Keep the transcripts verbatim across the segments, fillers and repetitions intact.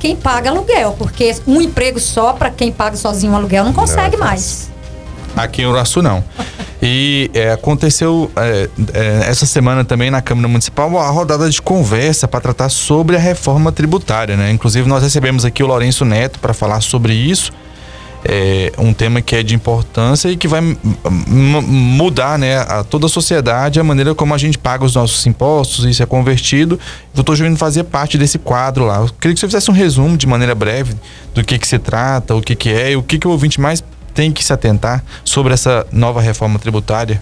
quem paga aluguel, porque um emprego só para quem paga sozinho um aluguel não consegue não, mais. Aqui em Uruaçu não. E é, aconteceu é, é, essa semana também na Câmara Municipal a rodada de conversa para tratar sobre a reforma tributária, né? Inclusive nós recebemos aqui o Lourenço Neto para falar sobre isso. É um tema que é de importância e que vai m- m- mudar, né, a toda a sociedade, a maneira como a gente paga os nossos impostos, isso é convertido. O doutor Juliano fazia parte desse quadro lá. Eu queria que você fizesse um resumo de maneira breve do que que se trata, o que que é e o que que o ouvinte mais tem que se atentar sobre essa nova reforma tributária.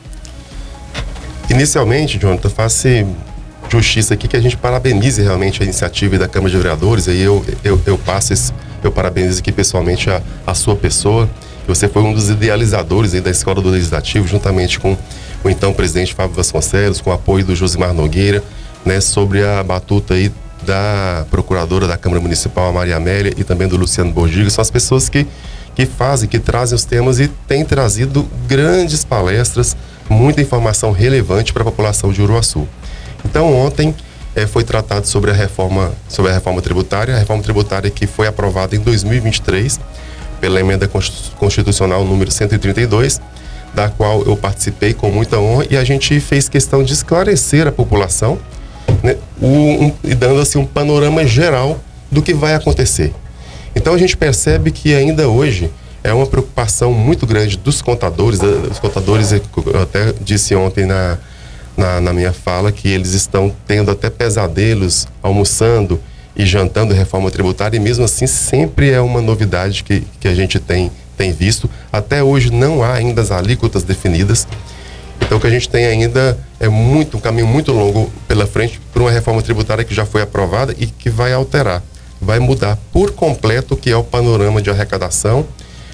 Inicialmente, Jonathan, faça justiça aqui que a gente parabenize realmente a iniciativa da Câmara de Vereadores. Aí eu, eu, eu passo esse, eu parabenizo aqui pessoalmente a, a sua pessoa. Você foi um dos idealizadores aí da Escola do Legislativo, juntamente com o então presidente Fábio Vasconcelos, com o apoio do Josimar Nogueira, né, sobre a batuta aí da procuradora da Câmara Municipal, a Maria Amélia, e também do Luciano Bordiga. São as pessoas que, que fazem, que trazem os temas e têm trazido grandes palestras, muita informação relevante para a população de Uruaçu. Então, ontem eh, foi tratado sobre a reforma, sobre a reforma tributária, a reforma tributária que foi aprovada em dois mil e vinte e três pela emenda constitucional número cento e trinta e dois, da qual eu participei com muita honra, e a gente fez questão de esclarecer a população, né, um, e dando assim um panorama geral do que vai acontecer. Então a gente percebe que ainda hoje é uma preocupação muito grande dos contadores, os contadores, eu até disse ontem na, na, na minha fala que eles estão tendo até pesadelos almoçando e jantando reforma tributária, e mesmo assim sempre é uma novidade que, que a gente tem, tem visto. Até hoje não há ainda as alíquotas definidas, então o que a gente tem ainda é muito, um caminho muito longo pela frente para uma reforma tributária que já foi aprovada e que vai alterar, vai mudar por completo o que é o panorama de arrecadação,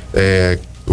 é, o,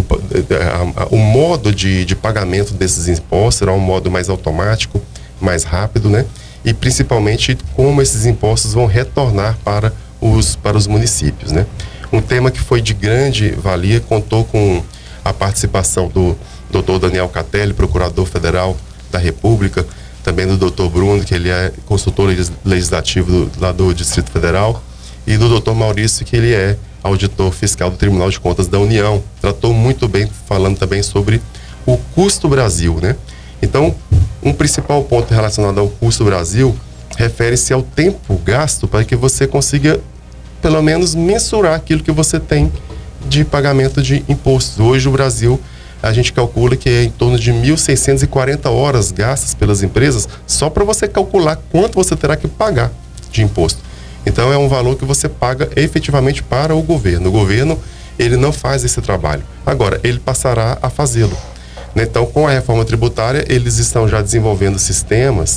a, a, o modo de, de pagamento desses impostos será um modo mais automático, mais rápido, né? E principalmente como esses impostos vão retornar para os, para os municípios, né? Um tema que foi de grande valia, contou com a participação do doutor Daniel Catelli, procurador federal da República, também do doutor Bruno, que ele é consultor legislativo do, lá do Distrito Federal, e do doutor Maurício, que ele é auditor fiscal do Tribunal de Contas da União. Tratou muito bem, falando também sobre o custo Brasil, né? Então, um principal ponto relacionado ao custo Brasil refere-se ao tempo gasto para que você consiga, pelo menos, mensurar aquilo que você tem de pagamento de impostos. Hoje, o Brasil, a gente calcula que é em torno de mil seiscentas e quarenta horas gastas pelas empresas só para você calcular quanto você terá que pagar de imposto. Então, é um valor que você paga efetivamente para o governo. O governo, ele não faz esse trabalho. Agora, ele passará a fazê-lo. Então, com a reforma tributária, eles estão já desenvolvendo sistemas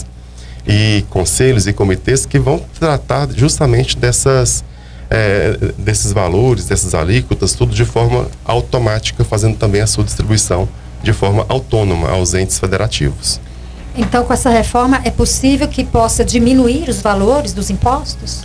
e conselhos e comitês que vão tratar justamente dessas, é, desses valores, dessas alíquotas, tudo de forma automática, fazendo também a sua distribuição de forma autônoma aos entes federativos. Então, com essa reforma, é possível que possa diminuir os valores dos impostos?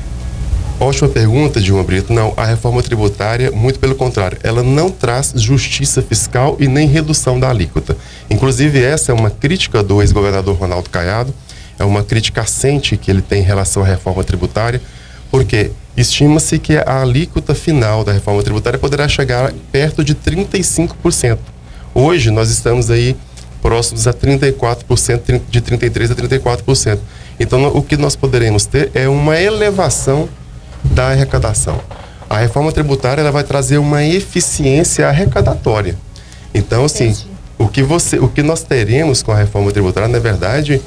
Ótima pergunta, Dilma Brito. Não, a reforma tributária, muito pelo contrário, ela não traz justiça fiscal e nem redução da alíquota. Inclusive, essa é uma crítica do ex-governador Ronaldo Caiado, é uma crítica assente que ele tem em relação à reforma tributária, porque estima-se que a alíquota final da reforma tributária poderá chegar perto de trinta e cinco por cento. Hoje, nós estamos aí próximos a trinta e quatro por cento, de trinta e três por cento a trinta e quatro por cento. Então, o que nós poderemos ter é uma elevação da arrecadação. A reforma tributária, ela vai trazer uma eficiência arrecadatória. Então, assim, o que, você, o que nós teremos com a reforma tributária, na verdade,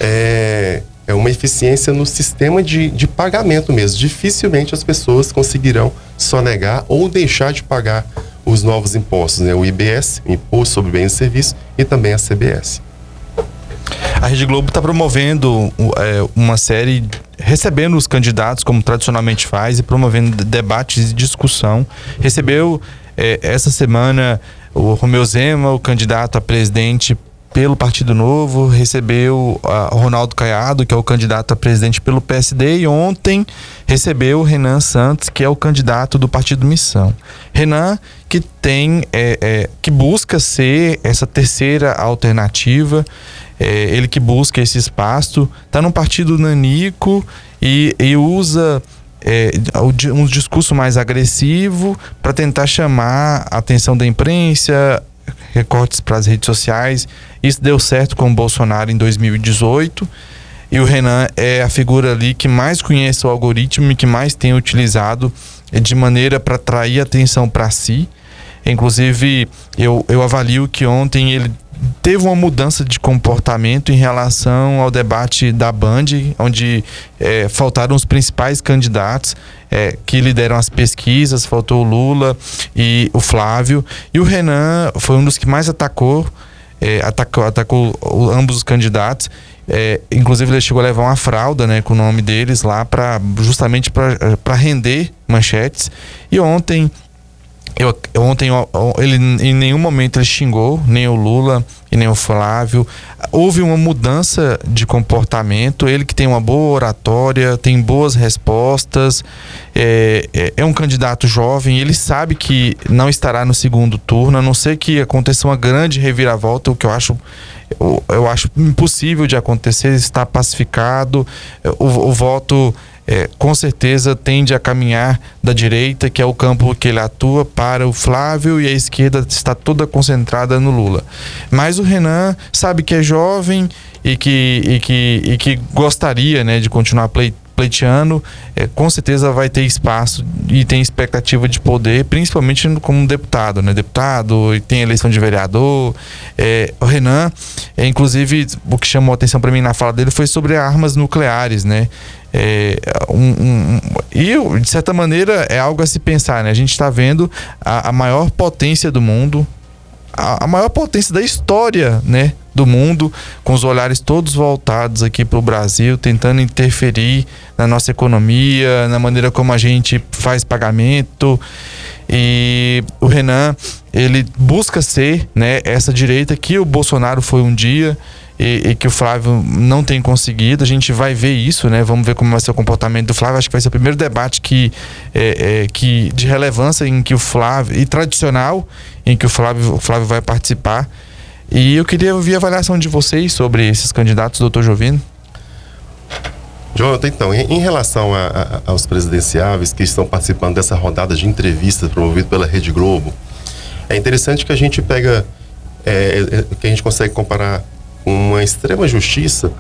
é, é uma eficiência no sistema de, de pagamento mesmo. Dificilmente as pessoas conseguirão sonegar ou deixar de pagar os novos impostos, né? O I B S, o Imposto sobre Bens e Serviços, e também a C B S. A Rede Globo está promovendo é, uma série, recebendo os candidatos, como tradicionalmente faz, e promovendo debates e discussão. Recebeu é, essa semana o Romeu Zema, o candidato a presidente pelo Partido Novo, recebeu o Ronaldo Caiado, que é o candidato a presidente pelo P S D, e ontem recebeu o Renan Santos, que é o candidato do Partido Missão. Renan, que tem, é, é, que busca ser essa terceira alternativa, é, ele que busca esse espaço, está num partido nanico e, e usa é, um discurso mais agressivo para tentar chamar a atenção da imprensa, recortes para as redes sociais. Isso deu certo com o Bolsonaro em dois mil e dezoito. E o Renan é a figura ali que mais conhece o algoritmo e que mais tem utilizado de maneira para atrair atenção para si. Inclusive, eu, eu avalio que ontem ele teve uma mudança de comportamento em relação ao debate da Band, onde é, faltaram os principais candidatos é, que lideram as pesquisas. Faltou o Lula e o Flávio. E o Renan foi um dos que mais atacou, é, atacou, atacou ambos os candidatos. É, inclusive ele chegou a levar uma fralda, né, com o nome deles lá, pra, justamente para render manchetes. E ontem, eu, ontem ele, em nenhum momento ele xingou nem o Lula e nem o Flávio. Houve uma mudança de comportamento. Ele que tem uma boa oratória, tem boas respostas, é, é, é um candidato jovem. Ele sabe que não estará no segundo turno, a não ser que aconteça uma grande reviravolta, o que eu acho Eu, eu acho impossível de acontecer. Está pacificado. O, o voto é, com certeza tende a caminhar da direita, que é o campo que ele atua, para o Flávio, e a esquerda está toda concentrada no Lula. Mas o Renan sabe que é jovem e que, e que, e que gostaria, né, de continuar play, pleiteando. É, com certeza vai ter espaço e tem expectativa de poder, principalmente como deputado, né? Deputado, e tem eleição de vereador. É, o Renan, é, inclusive, o que chamou a atenção para mim na fala dele foi sobre armas nucleares, né? É, um, um, e, de certa maneira, é algo a se pensar, né? A gente está vendo a, a maior potência do mundo, a, a maior potência da história, né, do mundo, com os olhares todos voltados aqui para o Brasil, tentando interferir na nossa economia, na maneira como a gente faz pagamento. E o Renan, ele busca ser, né, essa direita que o Bolsonaro foi um dia e, e que o Flávio não tem conseguido. A gente vai ver isso, né? Vamos ver como vai ser o comportamento do Flávio. Acho que vai ser o primeiro debate que, é, é, que, de relevância em que o Flávio, e tradicional, em que o Flávio, o Flávio vai participar. E eu queria ouvir a avaliação de vocês sobre esses candidatos, doutor Jovino. Jonathan, então, em, em relação a, a, aos presidenciáveis que estão participando dessa rodada de entrevistas promovida pela Rede Globo, é interessante que a gente pega, é, é, que a gente consegue comparar com uma extrema justiça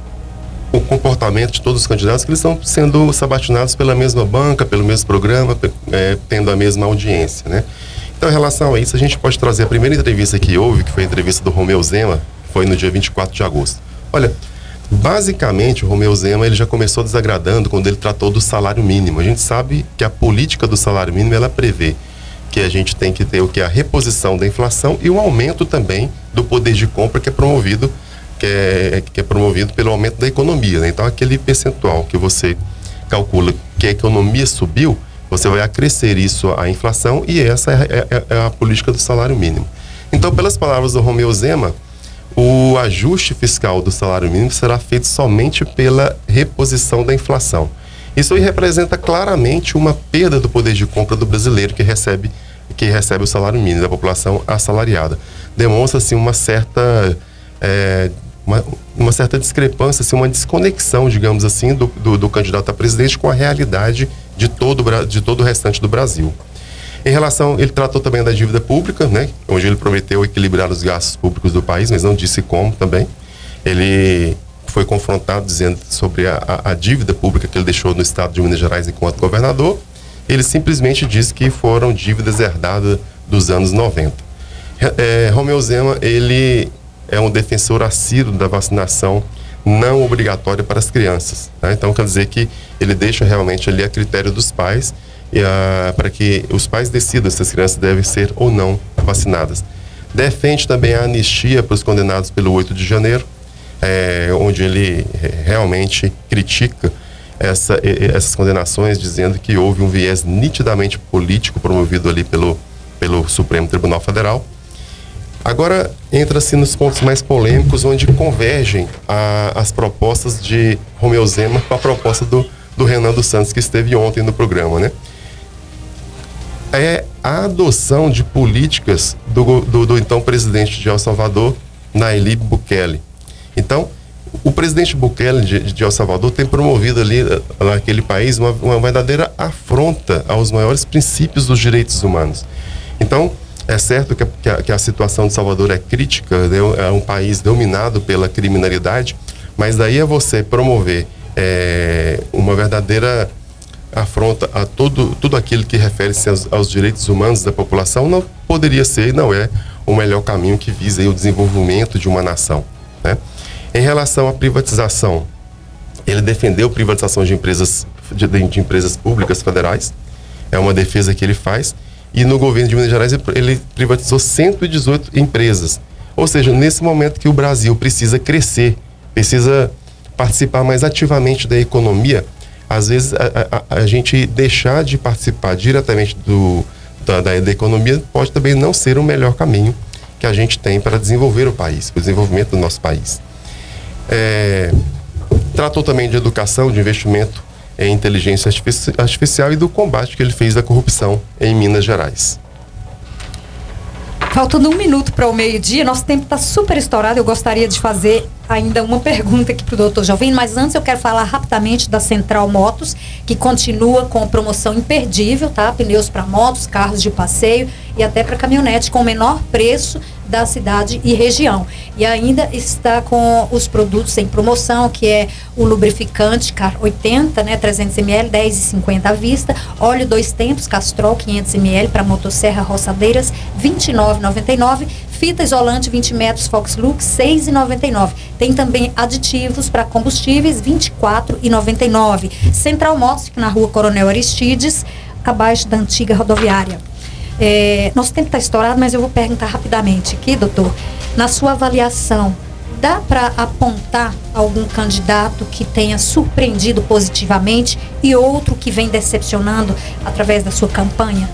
o comportamento de todos os candidatos, que eles estão sendo sabatinados pela mesma banca, pelo mesmo programa, é, tendo a mesma audiência, né? Então, em relação a isso, a gente pode trazer a primeira entrevista que houve, que foi a entrevista do Romeu Zema, foi no dia vinte e quatro de agosto. Olha, basicamente, o Romeu Zema, ele já começou desagradando quando ele tratou do salário mínimo. A gente sabe que a política do salário mínimo, ela prevê que a gente tem que ter o que é a reposição da inflação e o aumento também do poder de compra que é promovido, que é, que é promovido pelo aumento da economia, né? Então, aquele percentual que você calcula que a economia subiu, você vai acrescer isso à inflação, e essa é, é, é a política do salário mínimo. Então, pelas palavras do Romeu Zema, o ajuste fiscal do salário mínimo será feito somente pela reposição da inflação. Isso aí representa claramente uma perda do poder de compra do brasileiro que recebe, que recebe o salário mínimo, da população assalariada. Demonstra-se uma certa, é, uma, uma certa discrepância, assim, uma desconexão, digamos assim, do, do, do candidato a presidente com a realidade de todo, de todo o restante do Brasil. Em relação, ele tratou também da dívida pública, né, onde ele prometeu equilibrar os gastos públicos do país, mas não disse como também. Ele foi confrontado dizendo sobre a, a, a dívida pública que ele deixou no estado de Minas Gerais enquanto governador. Ele simplesmente disse que foram dívidas herdadas dos anos noventa. É, Romeu Zema, ele é um defensor assíduo da vacinação não obrigatória para as crianças, tá? Então, quer dizer que ele deixa realmente ali a critério dos pais, e a, para que os pais decidam se as crianças devem ser ou não vacinadas. Defende também a anistia para os condenados pelo oito de janeiro, é, onde ele é, realmente critica essa, essas condenações, dizendo que houve um viés nitidamente político promovido ali pelo, pelo Supremo Tribunal Federal. Agora, entra-se nos pontos mais polêmicos, onde convergem a, as propostas de Romeu Zema com a proposta do, do Renan dos Santos, que esteve ontem no programa, né? É a adoção de políticas do, do, do então presidente de El Salvador, Nayib Bukele. Então, o presidente Bukele de, de El Salvador tem promovido ali naquele país uma, uma verdadeira afronta aos maiores princípios dos direitos humanos. Então, é certo que a, que a, que a situação de Salvador é crítica, né? É um país dominado pela criminalidade, mas daí é você promover é, uma verdadeira afronta a todo, tudo aquilo que refere-se aos, aos direitos humanos da população, não poderia ser e não é o melhor caminho que visa aí o desenvolvimento de uma nação, né? Em relação à privatização, ele defendeu privatização de empresas, de, de empresas públicas federais, é uma defesa que ele faz, e no governo de Minas Gerais ele privatizou cento e dezoito empresas. Ou seja, nesse momento que o Brasil precisa crescer, precisa participar mais ativamente da economia, às vezes a, a, a gente deixar de participar diretamente do, da, da, da economia pode também não ser o melhor caminho que a gente tem para desenvolver o país, para o desenvolvimento do nosso país. É, tratou também de educação, de investimento em inteligência artifici- artificial e do combate que ele fez à corrupção em Minas Gerais. Faltando um minuto para o meio-dia, nosso tempo está super estourado. Eu gostaria de fazer ainda uma pergunta aqui para o doutor Jovino, mas antes eu quero falar rapidamente da Central Motos, que continua com promoção imperdível, tá? Pneus para motos, carros de passeio e até para caminhonete com o menor preço da cidade e região. E ainda está com os produtos em promoção, que é o lubrificante Car oitenta, né, trezentos mililitros, dez e cinquenta à vista, óleo dois tempos Castrol quinhentos mililitros para motosserra roçadeiras, vinte e nove reais e noventa e nove centavos, fita isolante vinte metros Foxlux, seis reais e noventa e nove centavos. Tem também aditivos para combustíveis, vinte e quatro reais e noventa e nove centavos. Central Motos fica na rua Coronel Aristides, abaixo da antiga rodoviária. É, nosso tempo está estourado, mas eu vou perguntar rapidamente aqui, doutor. Na sua avaliação, dá para apontar algum candidato que tenha surpreendido positivamente e outro que vem decepcionando através da sua campanha?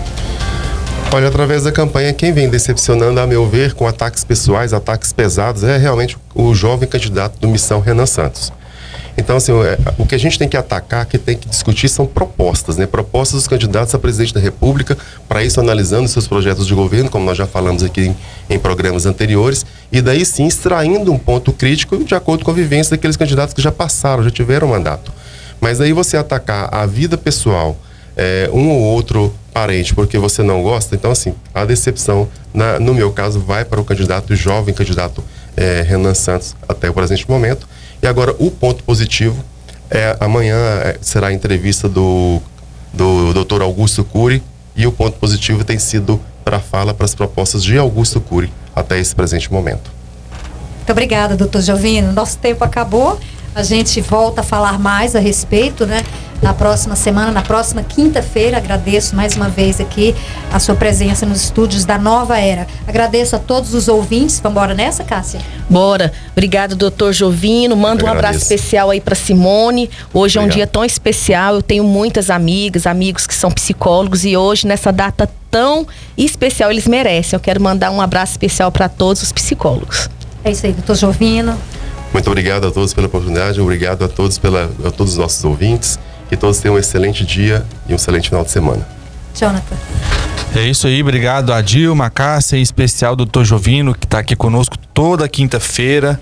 Olha, através da campanha, quem vem decepcionando, a meu ver, com ataques pessoais, ataques pesados, é realmente o jovem candidato do Missão Renan Santos. Então, assim, o que a gente tem que atacar, que tem que discutir são propostas, né? Propostas dos candidatos a presidente da República, para isso analisando seus projetos de governo, como nós já falamos aqui em, em programas anteriores, e daí sim extraindo um ponto crítico de acordo com a vivência daqueles candidatos que já passaram, já tiveram mandato. Mas aí você atacar a vida pessoal, é, um ou outro parente, porque você não gosta, então assim, a decepção, na, no meu caso, vai para o candidato jovem, candidato é, Renan Santos, até o presente momento. E agora, o ponto positivo é amanhã é, será a entrevista do, do doutor Augusto Cury, e o ponto positivo tem sido para a fala, para as propostas de Augusto Cury até esse presente momento. Muito obrigada, doutor Jovino. Nosso tempo acabou. A gente volta a falar mais a respeito, né? Na próxima semana, na próxima quinta-feira. Agradeço mais uma vez aqui a sua presença nos estúdios da Nova Era. Agradeço a todos os ouvintes. Vamos embora nessa, Cássia? Bora. Obrigado, doutor Jovino. Manda um abraço especial aí para Simone. Hoje Obrigado. É um dia tão especial. Eu tenho muitas amigas, amigos que são psicólogos, e hoje, nessa data tão especial, eles merecem. Eu quero mandar um abraço especial para todos os psicólogos. É isso aí, doutor Jovino. Muito obrigado a todos pela oportunidade, obrigado a todos, pela, a todos os nossos ouvintes, que todos tenham um excelente dia e um excelente final de semana. Jonathan. É isso aí, obrigado a Dilma, a Cássia, em especial do doutor Jovino, que está aqui conosco toda quinta-feira.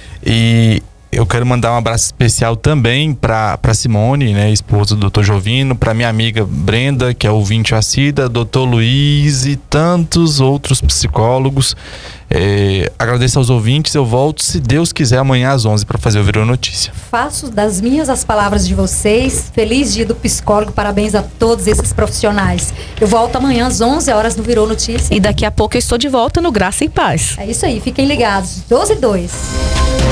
E eu quero mandar um abraço especial também para para Simone, né, esposa do doutor Jovino, para minha amiga Brenda, que é ouvinte assídua, doutor Luiz e tantos outros psicólogos. É, agradeço aos ouvintes. Eu volto, se Deus quiser, amanhã às onze para fazer o Virou Notícia. Faço das minhas as palavras de vocês. Feliz dia do psicólogo, parabéns a todos esses profissionais. Eu volto amanhã às onze horas no Virou Notícia. E daqui a pouco eu estou de volta no Graça e Paz. É isso aí, fiquem ligados. doze e dois.